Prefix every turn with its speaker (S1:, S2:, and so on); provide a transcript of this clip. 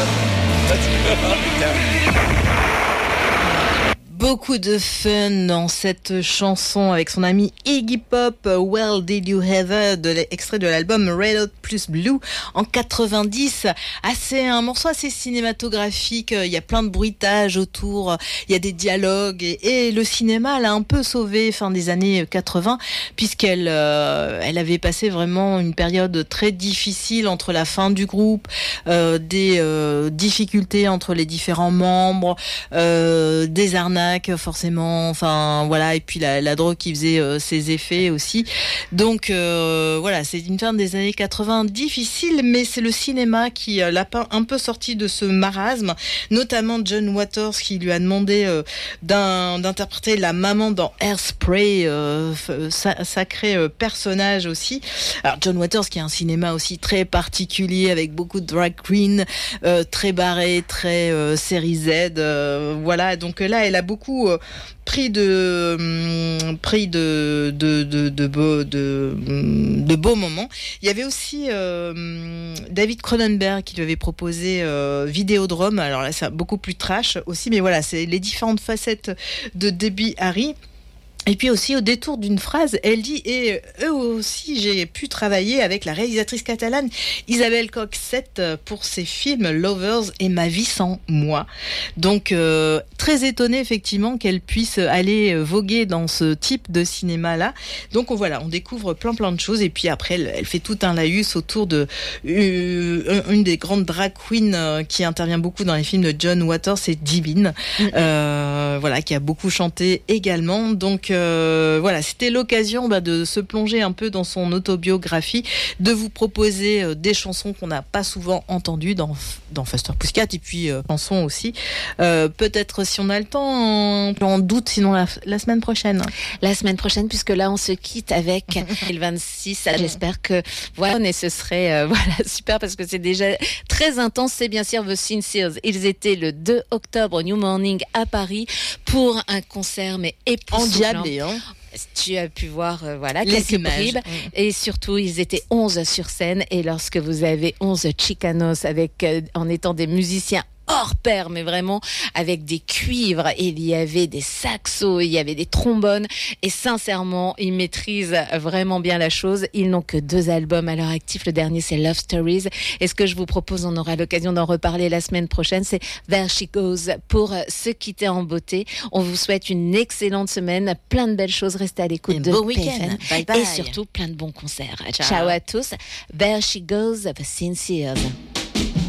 S1: Beaucoup de fun dans cette chanson avec son ami Iggy Pop, Well Did You Ever, extrait de l'album Red Hot plus Blue en 90. Un morceau assez cinématographique, il y a plein de bruitages autour, il y a des dialogues et le cinéma l'a un peu sauvé fin des années 80 puisqu'elle elle avait passé vraiment une période très difficile entre la fin du groupe, des difficultés entre les différents membres, des arnaques forcément, enfin voilà, et puis la drogue qui faisait ses effets aussi. Donc voilà, c'est une fin des années 80 difficile, mais c'est le cinéma qui l'a un peu sorti de ce marasme, notamment John Waters qui lui a demandé d'interpréter la maman dans Hairspray, sacré personnage aussi. Alors John Waters qui a un cinéma aussi très particulier avec beaucoup de drag queen, très barré, très série Z, voilà. Donc là, elle a beaucoup pris de beaux moments. Il y avait aussi David Cronenberg qui lui avait proposé Vidéodrome. Alors là, c'est beaucoup plus trash aussi, mais voilà, c'est les différentes facettes de Debbie Harry. Et puis aussi, au détour d'une phrase, elle dit, et eux aussi, j'ai pu travailler avec la réalisatrice catalane Isabel Coixet pour ses films Lovers et Ma vie sans moi. Donc, très étonnée, effectivement, qu'elle puisse aller voguer dans ce type de cinéma-là. Donc, voilà, on découvre plein de choses. Et puis après, elle fait tout un laïus autour de une des grandes drag queens qui intervient beaucoup dans les films de John Waters, c'est Divine. Voilà, qui a beaucoup chanté également. Donc, voilà, c'était l'occasion de se plonger un peu dans son autobiographie, de vous proposer des chansons qu'on n'a pas souvent entendues dans Faster Pussycat et puis chansons aussi. Peut-être si on a le temps, en doute, sinon la semaine prochaine.
S2: La semaine prochaine, puisque là on se quitte avec 2026. J'espère que voilà, et ce serait voilà super parce que c'est déjà très intense. C'est bien sûr The Sincères. Ils étaient le 2 octobre au New Morning à Paris pour un concert mais époustouflant. Tu as pu voir voilà quelques bribes et surtout ils étaient 11 sur scène et lorsque vous avez 11 chicanos avec en étant des musiciens hors pair, mais vraiment avec des cuivres, il y avait des saxos, il y avait des trombones et sincèrement ils maîtrisent vraiment bien la chose. Ils n'ont que 2 albums à leur actif, le dernier c'est Love Stories et ce que je vous propose, on aura l'occasion d'en reparler la semaine prochaine, c'est There She Goes pour se quitter en beauté. On vous souhaite une excellente semaine, plein de belles choses, restez à l'écoute de PFM
S1: bye bye.
S2: Et surtout plein de bons concerts. Ciao à tous. There She Goes, The Sincères.